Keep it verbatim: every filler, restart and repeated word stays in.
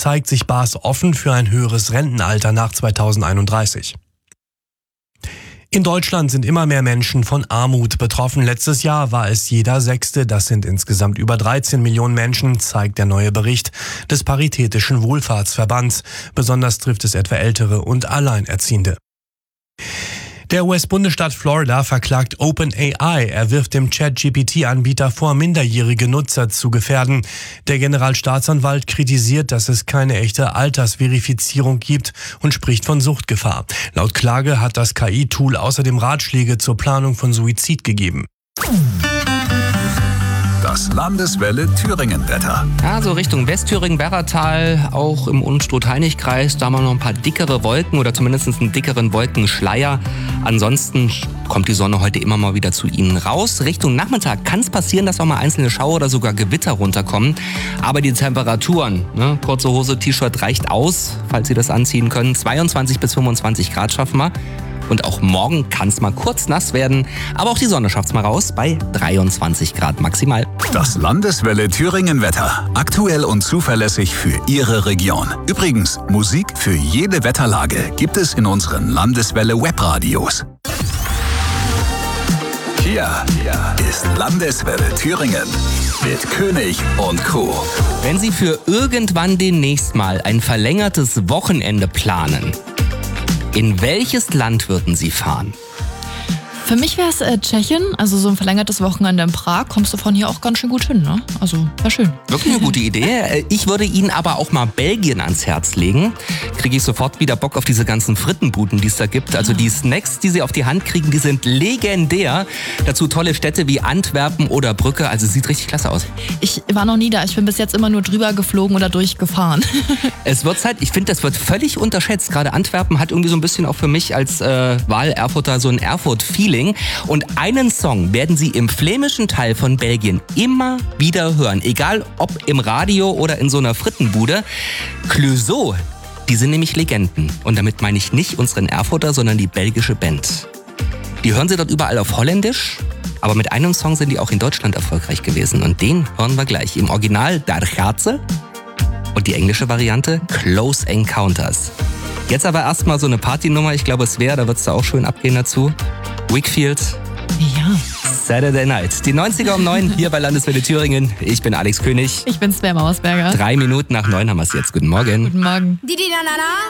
zeigt sich Baas offen für ein höheres Rentenalter nach zweitausendeinunddreißig. In Deutschland sind immer mehr Menschen von Armut betroffen. Letztes Jahr war es jeder Sechste. Das sind insgesamt über dreizehn Millionen Menschen, zeigt der neue Bericht des Paritätischen Wohlfahrtsverbands. Besonders trifft es etwa Ältere und Alleinerziehende. Der U S-Bundesstaat Florida verklagt OpenAI. Er wirft dem Chat-G P T-Anbieter vor, minderjährige Nutzer zu gefährden. Der Generalstaatsanwalt kritisiert, dass es keine echte Altersverifizierung gibt und spricht von Suchtgefahr. Laut Klage hat das K I-Tool außerdem Ratschläge zur Planung von Suizid gegeben. Das Landeswelle Thüringen-Wetter. Ja, so Richtung Westthüringen-Werratal, auch im Unstrut-Heinig-Kreis, da haben wir noch ein paar dickere Wolken oder zumindest einen dickeren Wolkenschleier. Ansonsten kommt die Sonne heute immer mal wieder zu Ihnen raus. Richtung Nachmittag kann es passieren, dass auch mal einzelne Schauer oder sogar Gewitter runterkommen. Aber die Temperaturen, ne, kurze Hose, T-Shirt reicht aus, falls Sie das anziehen können. zweiundzwanzig bis fünfundzwanzig Grad schaffen wir. Und auch morgen kann es mal kurz nass werden, aber auch die Sonne schafft's mal raus bei dreiundzwanzig Grad maximal. Das Landeswelle Thüringen-Wetter. Aktuell und zuverlässig für Ihre Region. Übrigens, Musik für jede Wetterlage gibt es in unseren Landeswelle Webradios. Hier ist Landeswelle Thüringen mit König und Co. Wenn Sie für irgendwann demnächst mal ein verlängertes Wochenende planen, in welches Land würden Sie fahren? Für mich wäre es äh, Tschechien, also so ein verlängertes Wochenende in Prag. Kommst du von hier auch ganz schön gut hin, ne? Also, wäre schön. Wirklich eine gute Idee. Ich würde Ihnen aber auch mal Belgien ans Herz legen. Kriege ich sofort wieder Bock auf diese ganzen Frittenbuden, die es da gibt. Also die Snacks, die Sie auf die Hand kriegen, die sind legendär. Dazu tolle Städte wie Antwerpen oder Brügge. Also sieht richtig klasse aus. Ich war noch nie da. Ich bin bis jetzt immer nur drüber geflogen oder durchgefahren. Es wird Zeit. Ich finde, das wird völlig unterschätzt. Gerade Antwerpen hat irgendwie so ein bisschen auch für mich als äh, Wahl-Erfurter so ein Erfurt-Feeling. Und einen Song werden Sie im flämischen Teil von Belgien immer wieder hören. Egal ob im Radio oder in so einer Frittenbude. Clouseau, die sind nämlich Legenden. Und damit meine ich nicht unseren Erfurter, sondern die belgische Band. Die hören Sie dort überall auf Holländisch. Aber mit einem Song sind die auch in Deutschland erfolgreich gewesen. Und den hören wir gleich. Im Original Der Herze und die englische Variante Close Encounters. Jetzt aber erstmal so eine Partynummer. Ich glaube, es wäre, da wird es da auch schön abgehen dazu. Wakefield. Ja. Saturday Night. Die neunziger um neun hier bei Landeswelle Thüringen. Ich bin Alex König. Ich bin Sven Mausberger. Drei Minuten nach neun haben wir es jetzt. Guten Morgen. Guten Morgen.